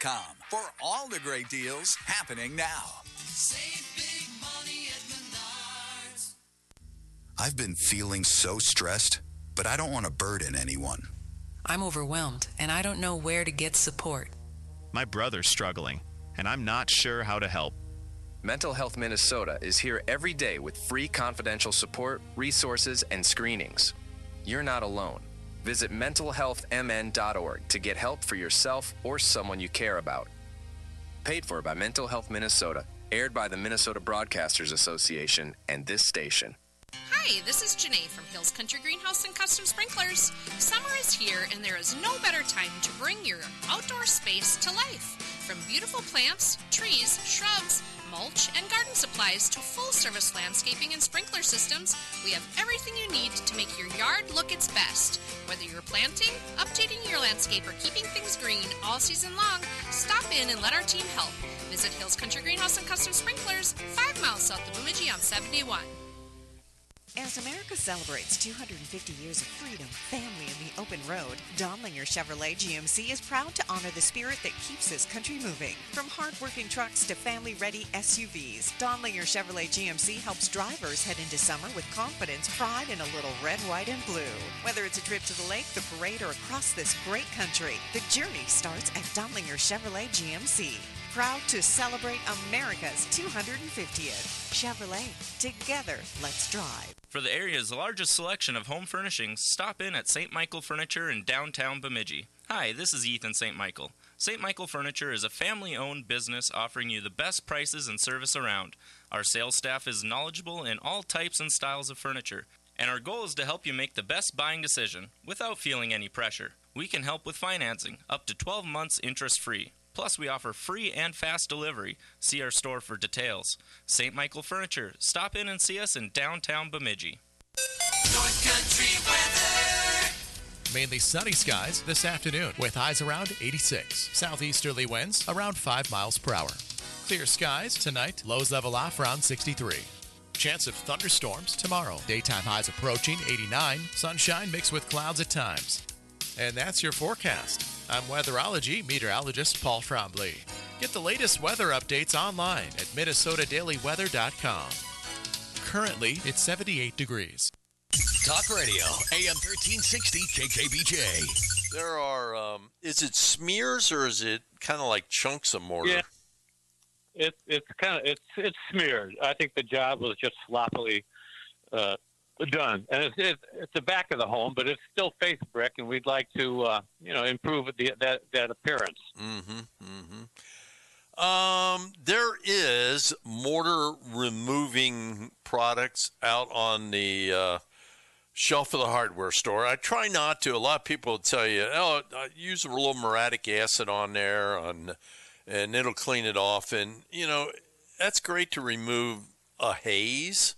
MentalHealthMNR.com for all the great deals happening now. Save big money at Menards. I've been feeling so stressed, but I don't want to burden anyone. I'm overwhelmed, and I don't know where to get support. My brother's struggling, and I'm not sure how to help. Mental Health Minnesota is here every day with free confidential support, resources, and screenings. You're not alone. Visit mentalhealthmn.org to get help for yourself or someone you care about. Paid for by Mental Health Minnesota, aired by the Minnesota Broadcasters Association and this station. Hi, this is Janae from Hills Country Greenhouse and Custom Sprinklers. Summer is here, and there is no better time to bring your outdoor space to life. From beautiful plants, trees, shrubs, mulch, and garden supplies to full-service landscaping and sprinkler systems, we have everything you need to make your yard look its best. Whether you're planting, updating your landscape, or keeping things green all season long, stop in and let our team help. Visit Hills Country Greenhouse and Custom Sprinklers, 5 miles south of Bemidji on 71. As America celebrates 250 years of freedom, family, and the open road, Donlinger Chevrolet GMC is proud to honor the spirit that keeps this country moving. From hard-working trucks to family-ready SUVs, Donlinger Chevrolet GMC helps drivers head into summer with confidence, pride, and a little red, white, and blue. Whether it's a trip to the lake, the parade, or across this great country, the journey starts at Donlinger Chevrolet GMC. Proud to celebrate America's 250th. Chevrolet. Together, let's drive. For the area's largest selection of home furnishings, stop in at St. Michael Furniture in downtown Bemidji. Hi, this is Ethan St. Michael. St. Michael Furniture is a family-owned business offering you the best prices and service around. Our sales staff is knowledgeable in all types and styles of furniture, and our goal is to help you make the best buying decision without feeling any pressure. We can help with financing, up to 12 months interest-free. Plus, we offer free and fast delivery. See our store for details. St. Michael Furniture. Stop in and see us in downtown Bemidji. North Country weather. Mainly sunny skies this afternoon with highs around 86. Southeasterly winds around 5 miles per hour. Clear skies tonight. Lows level off around 63. Chance of thunderstorms tomorrow. Daytime highs approaching 89. Sunshine mixed with clouds at times. And that's your forecast. I'm weatherology meteorologist Paul Trombley. Get the latest weather updates online at minnesotadailyweather.com. Currently, it's 78 degrees. Talk Radio, AM 1360 KKBJ. There are, is it smears or is it kind of like chunks of mortar? Yeah, it's smeared. I think the job was just sloppily done, and it's the back of the home, but it's still face brick, and we'd like to improve that appearance. There is mortar removing products out on the shelf of the hardware store. I try not to. A lot of people will tell you, use a little muriatic acid on there, and it'll clean it off, and that's great to remove a haze.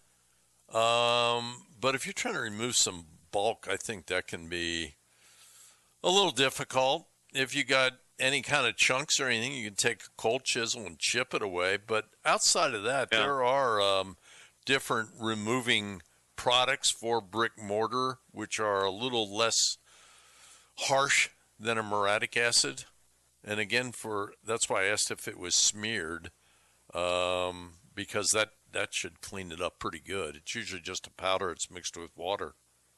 But if you're trying to remove some bulk, I think that can be a little difficult. If you got any kind of chunks or anything, you can take a cold chisel and chip it away. But outside of that, there are different removing products for brick mortar, which are a little less harsh than a muriatic acid. And again, that's why I asked if it was smeared, because that should clean it up pretty good. It's usually just a powder. It's mixed with water.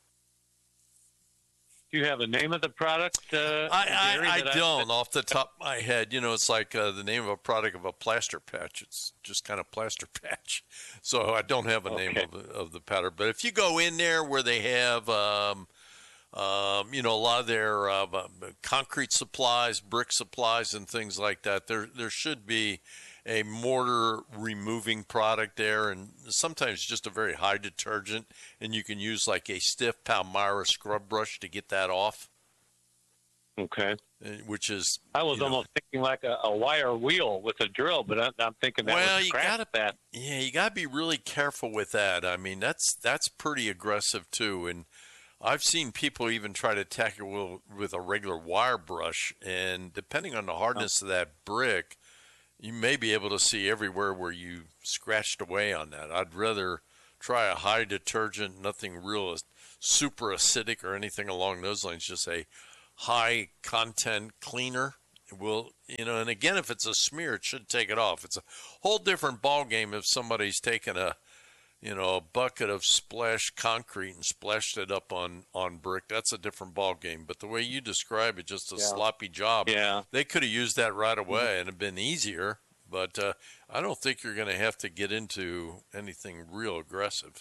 Do you have a name of the product? I don't off the top of my head. It's like the name of a product of a plaster patch. It's just kind of plaster patch. So I don't have a name of the powder. But if you go in there where they have, a lot of their concrete supplies, brick supplies, and things like that, there should be a mortar removing product there, and sometimes just a very high detergent, and you can use like a stiff Palmyra scrub brush to get that off. Okay. Which is... I was almost thinking like a wire wheel with a drill, but I'm thinking that was scratch that. Yeah, you got to be really careful with that. I mean, that's pretty aggressive too, and I've seen people even try to tackle with a regular wire brush, and depending on the hardness of that brick, you may be able to see everywhere where you scratched away on that. I'd rather try a high detergent, nothing real super acidic or anything along those lines, just a high content cleaner, will, and again, if it's a smear, it should take it off. It's a whole different ball game if somebody's taken a bucket of splashed concrete and splashed it up on brick. That's a different ball game. But the way you describe it, just a sloppy job. Yeah. They could have used that right away and it'd been easier. But I don't think you're going to have to get into anything real aggressive.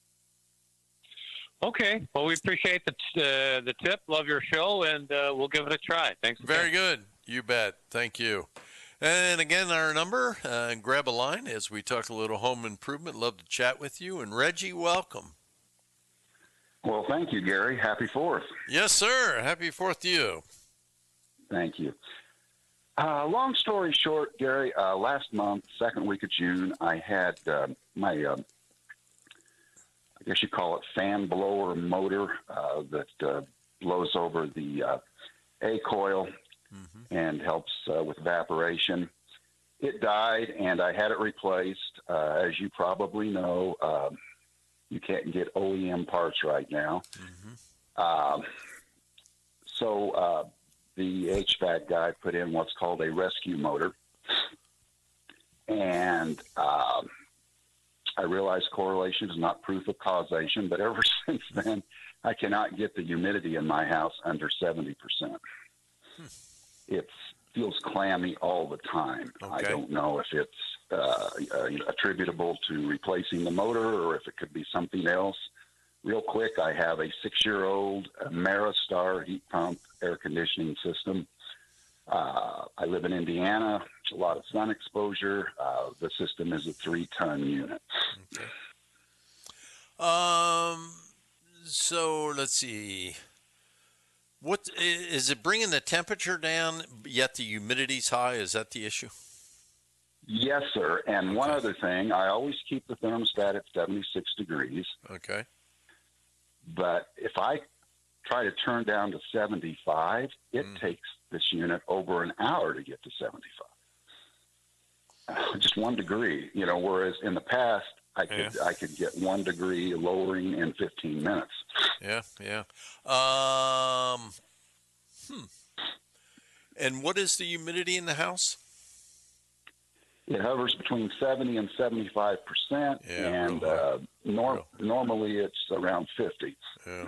Okay. Well, we appreciate the tip. Love your show, and we'll give it a try. Thanks. Very good. You bet. Thank you. And again, our number, grab a line as we talk a little home improvement. Love to chat with you. And Reggie, welcome. Well, thank you, Gary. Happy 4th. Yes, sir. Happy 4th to you. Thank you. Long story short, Gary, last month, second week of June, I had my, I guess you call it fan blower motor that blows over the A coil and helps with evaporation. It died, and I had it replaced. As you probably know, you can't get OEM parts right now. So the HVAC guy put in what's called a rescue motor. And I realized correlation is not proof of causation, but ever since then, I cannot get the humidity in my house under 70%. It feels clammy all the time. Okay. I don't know if it's attributable to replacing the motor or if it could be something else. Real quick, I have a 6-year-old Ameristar heat pump air conditioning system. I live in Indiana, a lot of sun exposure. The system is a 3-ton unit. Okay. So let's see. What is it bringing the temperature down, yet the humidity's high? Is that the issue? Yes, sir. And one other thing, I always keep the thermostat at 76 degrees. Okay. But if I try to turn down to 75, it takes this unit over an hour to get to 75. Just 1 degree, whereas in the past, I could get 1 degree lowering in 15 minutes. Yeah. And what is the humidity in the house? It hovers between 70 and 75%, and normally it's around 50. Yeah.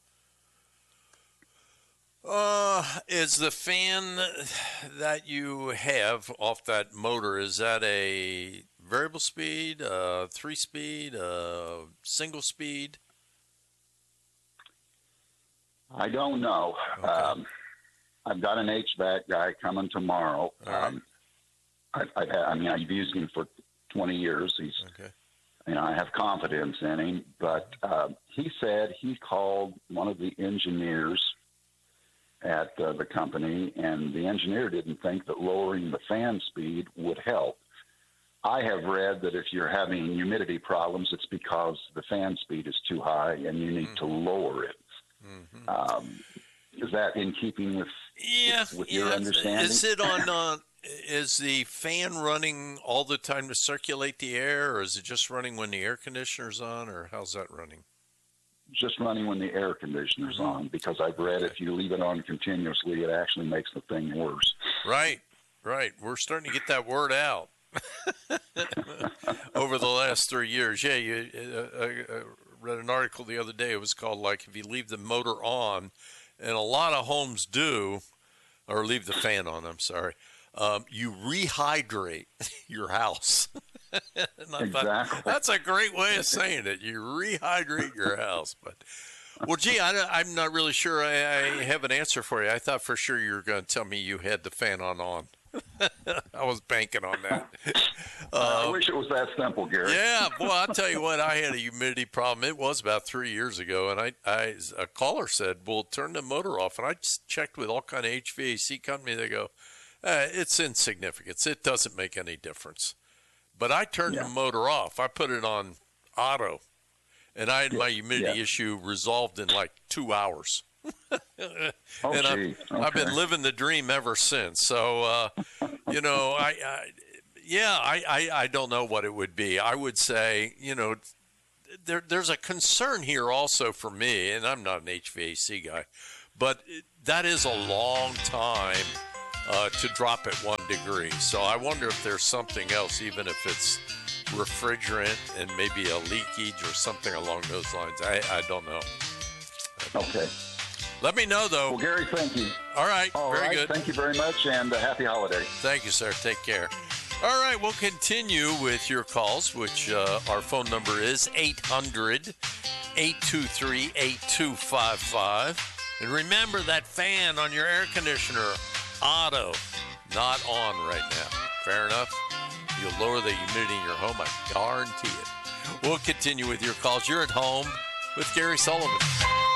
Is the fan that you have off that motor, is that a variable speed, 3-speed, single speed? I don't know. Okay. I've got an HVAC guy coming tomorrow. I've used him for 20 years. He's, I have confidence in him. But he said he called one of the engineers at the company, and the engineer didn't think that lowering the fan speed would help. I have read that if you're having humidity problems, it's because the fan speed is too high and you need to lower it. Is that in keeping with your understanding? Is it on? Is the fan running all the time to circulate the air, or is it just running when the air conditioner's on, or how's that running? Just running when the air conditioner's on, because I've read if you leave it on continuously, it actually makes the thing worse. Right. We're starting to get that word out over the last 3 years. Yeah, I read an article the other day. It was called, if you leave the motor on, and a lot of homes do, or leave the fan on, I'm sorry, you rehydrate your house. Exactly. That's a great way of saying it. You rehydrate your house. But, I'm not really sure I have an answer for you. I thought for sure you were going to tell me you had the fan on. I was banking on that. I wish it was that simple, Gary. Yeah, boy, I'll tell you what, I had a humidity problem. It was about 3 years ago, and a caller said, well, turn the motor off. And I just checked with all kind of HVAC company. They go, it's insignificant. It doesn't make any difference. But I turned the motor off. I put it on auto, and I had my humidity issue resolved in 2 hours. And I've been living the dream ever since. So, I don't know what it would be. I would say, there's a concern here also for me, and I'm not an HVAC guy, but that is a long time to drop it 1 degree. So I wonder if there's something else, even if it's refrigerant and maybe a leakage or something along those lines. I don't know. Okay. Let me know, though. Well, Gary, thank you. All right. Very good. Thank you very much, and happy holiday. Thank you, sir. Take care. All right. We'll continue with your calls, which our phone number is 800-823-8255. And remember that fan on your air conditioner, auto, not on right now. Fair enough? You'll lower the humidity in your home, I guarantee it. We'll continue with your calls. You're at home with Gary Sullivan.